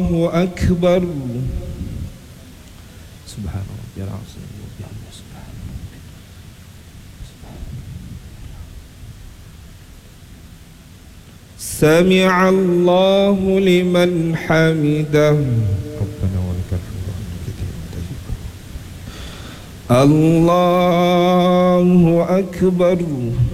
الله أكبر. سبحان ربي العظيم وبحمده. سبحان ربي. سمع الله لمن حمده. ربنا ولك الحمد حمدا كثيرا طيبا. الله أكبر.